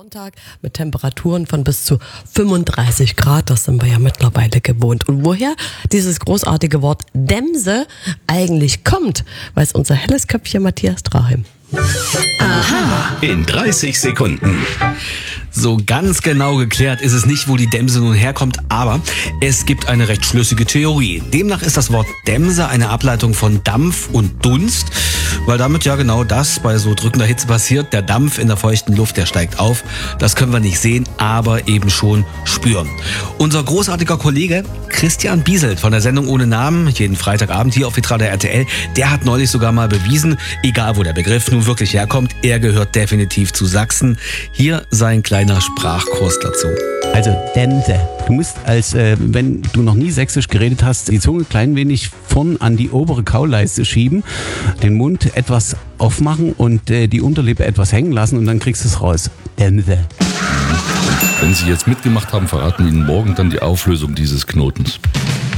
Sonntag mit Temperaturen von bis zu 35 Grad. Das sind wir ja mittlerweile gewohnt. Und woher dieses großartige Wort Dämse eigentlich kommt, weiß unser helles Köpfchen Matthias Drahim. Aha. In 30 Sekunden. So ganz genau geklärt ist es nicht, wo die Dämse nun herkommt, aber es gibt eine recht schlüssige Theorie. Demnach ist das Wort Dämse eine Ableitung von Dampf und Dunst, weil damit ja genau das bei so drückender Hitze passiert. Der Dampf in der feuchten Luft, der steigt auf. Das können wir nicht sehen, aber eben schon spüren. Unser großartiger Kollege Christian Bieselt von der Sendung Ohne Namen, jeden Freitagabend hier auf Vitrada RTL, der hat neulich sogar mal bewiesen, egal wo der Begriff nun wirklich herkommt, er gehört definitiv zu Sachsen. Hier sein kleiner Sprachkurs dazu. Also Dämse. Du musst wenn du noch nie sächsisch geredet hast, die Zunge klein wenig vorn an die obere Kauleiste schieben, den Mund etwas aufmachen und die Unterlippe etwas hängen lassen und dann kriegst du es raus. Dämse. Wenn Sie jetzt mitgemacht haben, verraten wir Ihnen morgen dann die Auflösung dieses Knotens.